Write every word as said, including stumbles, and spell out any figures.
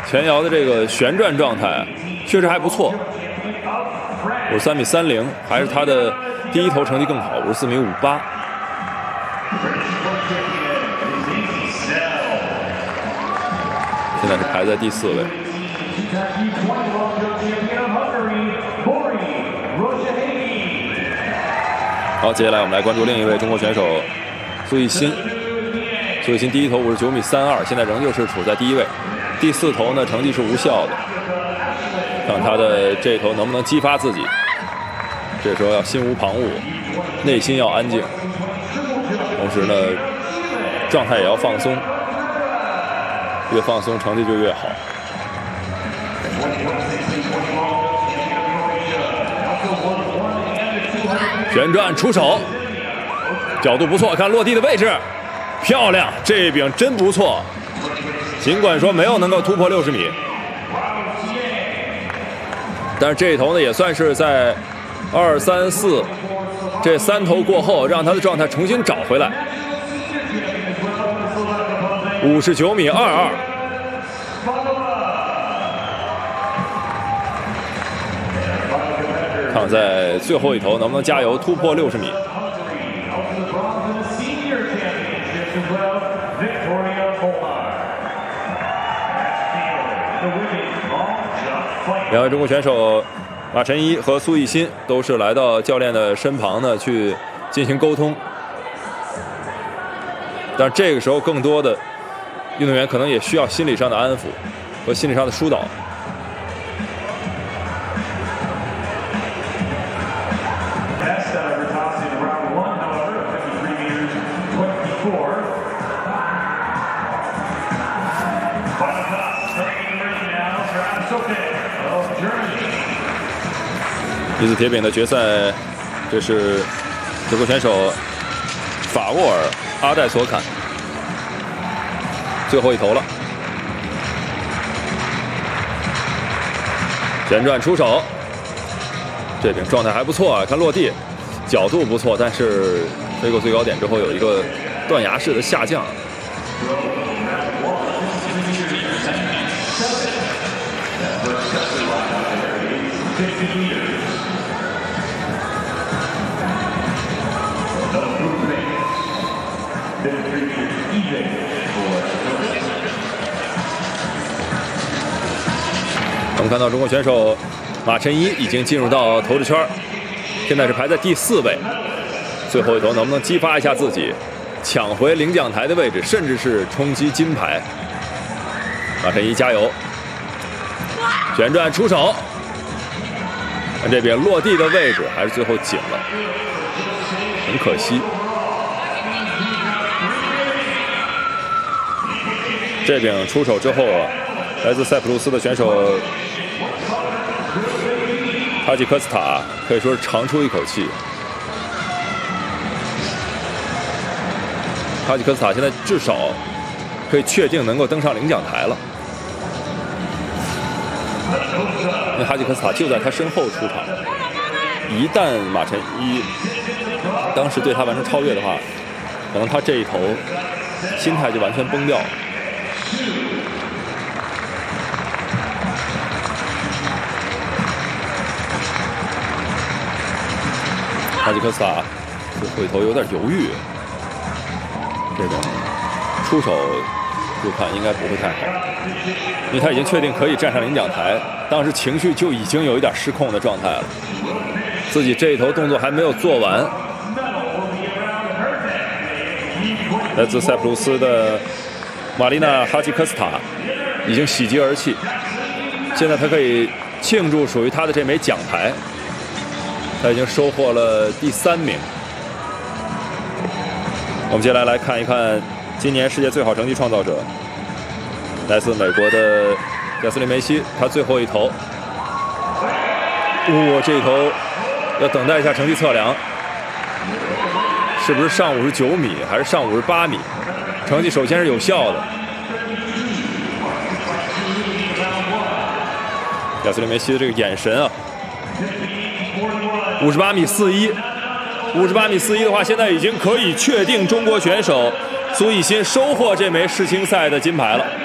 前摇的这个旋转状态确实还不错，五十三米三零，还是他的第一头成绩更好，五十四米五八。现在是排在第四位。好，接下来我们来关注另一位中国选手苏奕欣。苏奕欣第一头五十九米三二，现在仍旧是处在第一位。第四头呢，成绩是无效的。看他的这头能不能激发自己。这时候要心无旁骛，内心要安静，同时呢，状态也要放松。越放松，成绩就越好。旋转出手，角度不错，看落地的位置，漂亮，这一柄真不错。尽管说没有能够突破六十米，但是这一头呢，也算是在二三四这三头过后，让他的状态重新找回来。五十九米二二，看在最后一头能不能加油突破六十米。两位中国选手马晨一和苏奕欣都是来到教练的身旁呢，去进行沟通。但这个时候，更多的运动员可能也需要心理上的安抚和心理上的疏导。女子铁饼的决赛，这是德国选手法沃尔阿代索坎，最后一头了。旋转出手，这饼状态还不错啊，看落地角度不错，但是飞过最高点之后有一个断崖式的下降。我们看到中国选手马晨一已经进入到头掷圈，现在是排在第四位。最后一头能不能激发一下自己，抢回领奖台的位置，甚至是冲击金牌？马晨一加油！旋转出手，看这边落地的位置还是最后紧了，很可惜。这边出手之后啊，来自塞浦路斯的选手哈吉科斯塔可以说是长出一口气。哈吉科斯塔现在至少可以确定能够登上领奖台了，因为哈吉科斯塔就在他身后出场。一旦马晨一当时对他完成超越的话，可能他这一头心态就完全崩掉了。哈吉科斯塔最后一头有点犹豫，这种出手就看应该不会太好，因为他已经确定可以站上领奖台，当时情绪就已经有一点失控的状态了，自己这一头动作还没有做完。来自塞浦路斯的玛丽娜·哈吉科斯塔已经喜极而泣，现在他可以庆祝属于他的这枚奖牌。他已经收获了第三名。我们接下来来看一看今年世界最好成绩创造者，来自美国的贾斯林梅西，他最后一头，哇、哦，这一头要等待一下成绩测量，是不是上五十九米还是上五十八米？成绩首先是有效的。贾斯林梅西的这个眼神啊！五十八米四一，五十八米四一的话，现在已经可以确定中国选手苏奕欣收获这枚世青赛的金牌了。